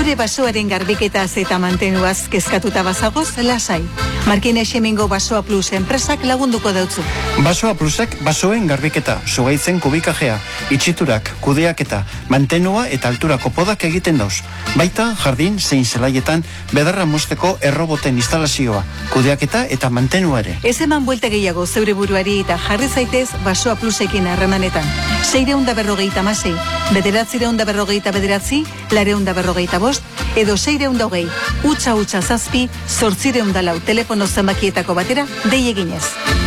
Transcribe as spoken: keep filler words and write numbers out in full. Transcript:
Zure basoaren garbiketaz eta mantenuaz kezkatuta bazagoz, lasai. Markines Hemingo Basoa Plus enpresak lagunduko dautzu. Basoa Plusek basoen garbiketa, sugaitzen kubikajea, itxiturak, kudeaketa, mantenua eta alturako podak egiten dauz. Baita, jardin zein zelaietan bedarra mozteko erroboten instalazioa, kudeaketa eta mantenua ere. Ez eman buelta gehiago zeure buruari eta jarri zaitez Basoa Plusekin harremanetan. Seireunda berrogeita masei, bederatzireunda berrogeita bederatzi, lareunda berrogeita bost, edo seireunda hogei, utxa utxa zazpi, zortzireunda lau telefono zenbakietako batera, dei eginez.